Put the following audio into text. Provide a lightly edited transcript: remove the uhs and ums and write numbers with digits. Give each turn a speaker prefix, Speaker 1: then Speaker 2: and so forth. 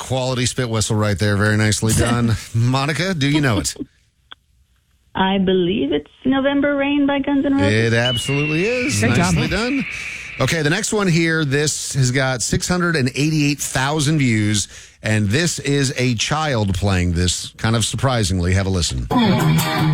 Speaker 1: quality spit whistle right there. Very nicely done. Monica, do you know it?
Speaker 2: I believe it's November Rain by Guns N' Roses.
Speaker 1: It absolutely is.
Speaker 3: Great job.
Speaker 1: Nicely done. Okay, the next one here, this has got 688,000 views, and this is a child playing this, kind of surprisingly. Have a listen.